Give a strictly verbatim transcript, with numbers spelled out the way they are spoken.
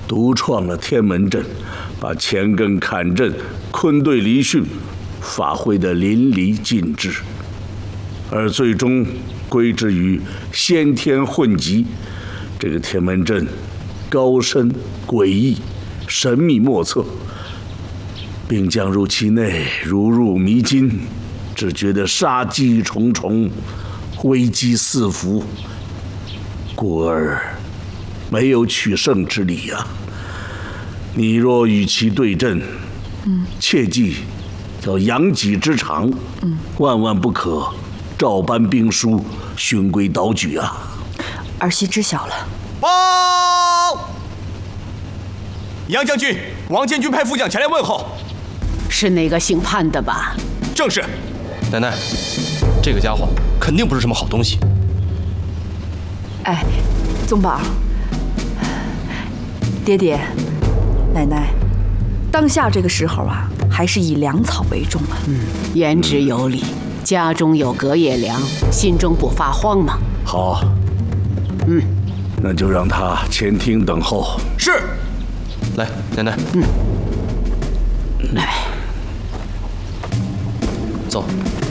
独创了天门阵，把乾艮坎阵、坤兑离巽发挥得淋漓尽致，而最终归之于先天混集。这个天门阵高深诡异，神秘莫测，并将入其内，如入迷津，只觉得杀机重重，危机四伏，故而没有取胜之理呀、啊。你若与其对阵，嗯，切记要扬己之长，嗯，万万不可照搬兵书，循规蹈矩啊。 儿媳知晓了。 报！杨将军，王监军派副将前来问候。 是那个姓潘的吧？ 正是。 奶奶，这个家伙肯定不是什么好东西。 哎，宗宝，爹爹，奶奶，当下这个时候啊，还是以粮草为重啊。 嗯，言之有理。家中有隔夜粮，心中不发慌吗？ 好。 嗯， 那就让他前厅等候。 是。 来，奶奶。 嗯。来。 走。